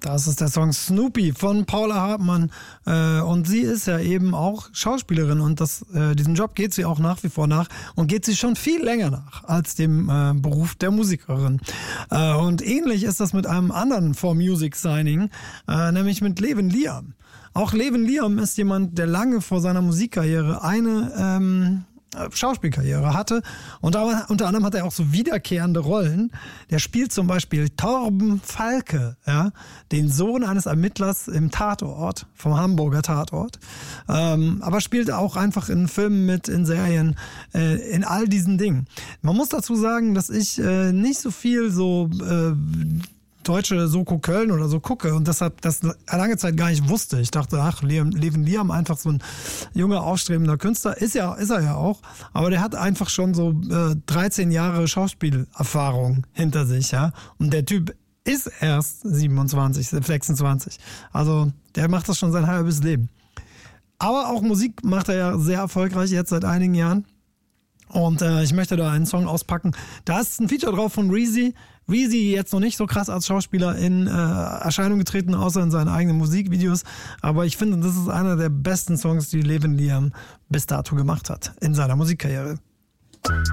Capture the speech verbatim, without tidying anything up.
Das ist der Song Snoopy von Paula Hartmann äh, und sie ist ja eben auch Schauspielerin und das, äh, diesen Job geht sie auch nach wie vor nach und geht sie schon viel länger nach als dem äh, Beruf der Musikerin. Äh, und ähnlich ist das mit einem anderen For Music Signing, äh, nämlich mit Levin Liam. Auch Levin Liam ist jemand, der lange vor seiner Musikkarriere eine ähm, Schauspielkarriere hatte und aber unter anderem hat er auch so wiederkehrende Rollen. Der spielt zum Beispiel Torben Falke, ja, den Sohn eines Ermittlers im Tatort, vom Hamburger Tatort, ähm, aber spielt auch einfach in Filmen mit, in Serien, äh, in all diesen Dingen. Man muss dazu sagen, dass ich äh, nicht so viel so äh, deutsche Soko Köln oder so gucke und deshalb das lange Zeit gar nicht wusste. Ich dachte, ach, Levin Liam, einfach so ein junger, aufstrebender Künstler. Ist ja, ist er ja auch. Aber der hat einfach schon so äh, dreizehn Jahre Schauspielerfahrung hinter sich, ja. Und der Typ ist erst siebenundzwanzig, sechsundzwanzig. Also, der macht das schon sein halbes Leben. Aber auch Musik macht er ja sehr erfolgreich jetzt seit einigen Jahren. Und äh, ich möchte da einen Song auspacken. Da ist ein Feature drauf von Reezy. Reezy jetzt noch nicht so krass als Schauspieler in äh, Erscheinung getreten, außer in seinen eigenen Musikvideos. Aber ich finde, das ist einer der besten Songs, die Levin Liam bis dato gemacht hat in seiner Musikkarriere.